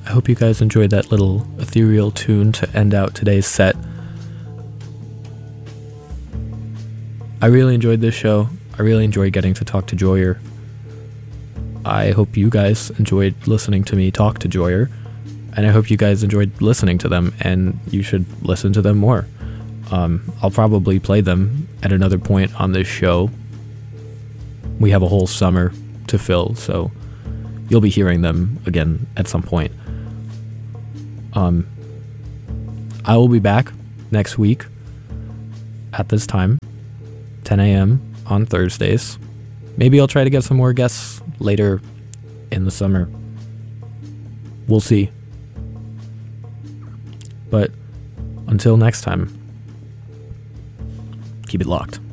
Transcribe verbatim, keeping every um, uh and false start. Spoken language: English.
I hope you guys enjoyed that little ethereal tune to end out today's set. I really enjoyed this show. I really enjoyed getting to talk to Joyer. I hope you guys enjoyed listening to me talk to Joyer, and I hope you guys enjoyed listening to them, and you should listen to them more. Um, I'll probably play them at another point on this show. We have a whole summer to fill, so you'll be hearing them again at some point. Um, I will be back next week at this time, ten a.m. on Thursdays. Maybe I'll try to get some more guests later in the summer. We'll see. But until next time, keep it locked.